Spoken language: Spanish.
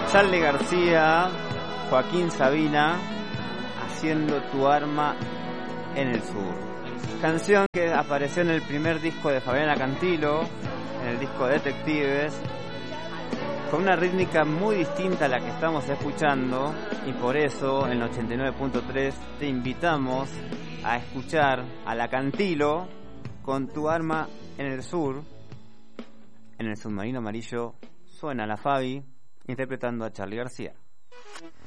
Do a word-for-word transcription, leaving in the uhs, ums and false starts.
Charly García, Joaquín Sabina, Haciendo tu arma en el sur. Canción que apareció en el primer disco de Fabiana Cantilo, en el disco Detectives, con una rítmica muy distinta a la que estamos escuchando, y por eso en el ochenta y nueve punto tres te invitamos a escuchar a la Cantilo con Tu arma en el sur. En el submarino amarillo suena la Fabi interpretando a Charly García.